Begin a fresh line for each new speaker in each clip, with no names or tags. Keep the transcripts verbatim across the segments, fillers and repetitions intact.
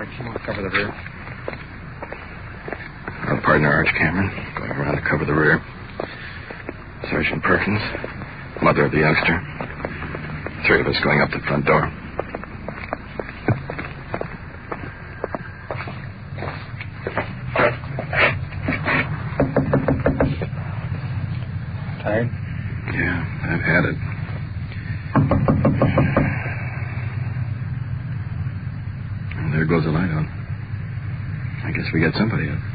Arch, you want to cover the rear?
Our partner, Arch Cameron, going around to cover the rear. Sergeant Perkins, mother of the youngster. Three of us going up the front door.
Tired?
Yeah, I've had it. And there goes the light on. I guess we got somebody up.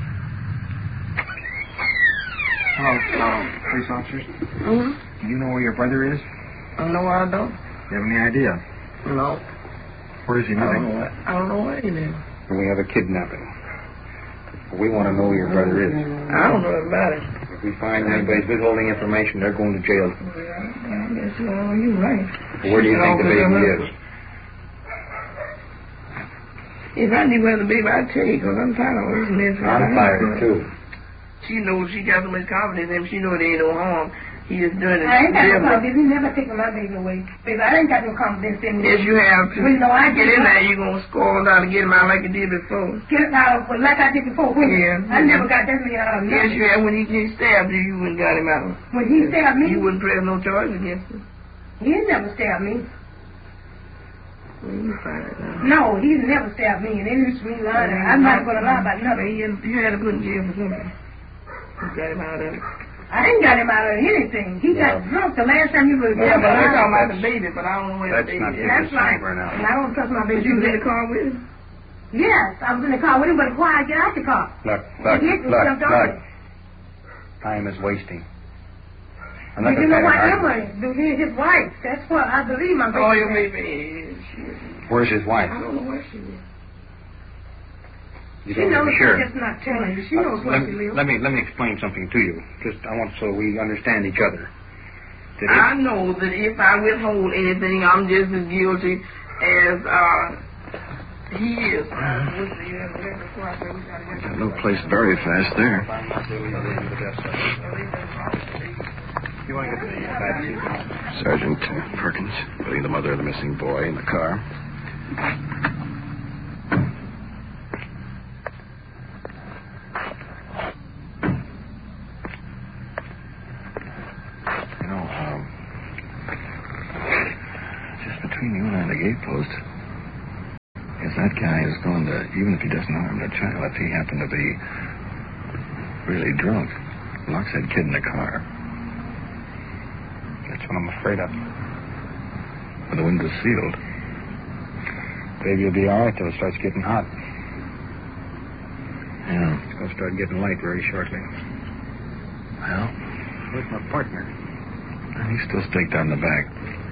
Hello, uh, police officers.
Mm-hmm.
Do you know where your brother is?
No, I don't.
Do you have any idea?
No.
Where is he
I don't
living?
know what, I don't know where he lives.
We have a kidnapping. We want to know where your brother is.
I don't know about it.
If we find anybody's withholding information, they're going to jail.
Yeah, I guess uh, you're right.
Where do you think the baby is?
If I knew where the baby, I'd tell you, because I'm tired of this mess.
I'm tired, too.
She knows she got so much confidence in him. She knows there ain't no harm. He is doing it.
I ain't got no
different.
confidence. He never taken my baby away. Baby, I ain't got no confidence in him.
Yes, you have to.
Well, no, I
get in
didn't.
there, you're going to score down and get him out like you did before.
Get it out of like I did before. When
Yeah.
I never got that many out of him.
Yes, you have. When he, he stabbed you, you wouldn't got him out.
When he stabbed me,
You wouldn't press no charge against him.
he never stabbed me.
Well, you find it out.
No, he never stabbed me. And it is me lying. I'm not going to lie about
But
nothing.
he had, you had to put in jail for something. You got him out of it.
I ain't got him out of anything. He got drunk the last time he was.
Yeah, but we're talking about the baby, but I don't know where the
That's
baby
not
is.
the
That's right.
Right now.
And I don't trust my baby.
You was in the car with him?
Yes, I was in the car with him, but before I get out the car,
Look, look,
he hit me,
look,
jumped off
look.
it.
Time is wasting. I'm not
But
going
you
to
know what,
pay
Emma, the- his wife, that's what I believe my baby.
Oh, your
said.
baby is. She is.
Where's his wife?
I don't know where she is.
You
She
don't
knows,
know for sure.
she's just not telling you. She knows where
let,
she lives.
let me let me explain something to you. Just I want so we understand each other. Did it-
I know that if I withhold anything, I'm just as guilty as uh, he is.
Got no place very fast there.
You want to get the back seat?
Sergeant Perkins, putting the mother of the missing boy in the car. You know, um, just between you and I, the gate post, if that guy is going to, even if he doesn't harm the child, if he happened to be really drunk, locks that kid in the car.
That's what I'm afraid of.
But the window's sealed.
Baby will be all right till it starts getting hot.
Yeah.
It's going to start getting light very shortly.
Well,
Where's my partner?
he's still staked on the back.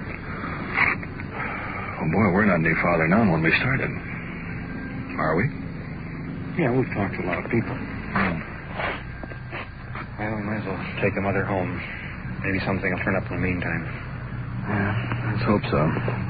Oh, boy, we're not any farther now than when we started. Are we?
Yeah, we've talked to a lot of people.
Hmm.
Well, we might as well take the mother home. Maybe something will turn up in the meantime.
Yeah, let's hope so.